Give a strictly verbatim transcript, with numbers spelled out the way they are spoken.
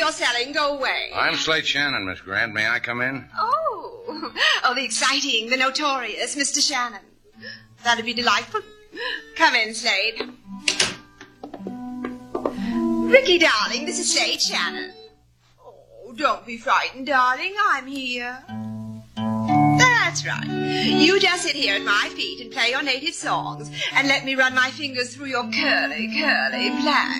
you're selling go away. I'm Slade Shannon, Miss Grant. May I come in? Oh, oh, the exciting, the notorious Mister Shannon. That'd be delightful. Come in, Slade. Ricky, darling, this is Slade Shannon. Oh, don't be frightened, darling. I'm here. That's right. You just sit here at my feet and play your native songs and let me run my fingers through your curly, curly black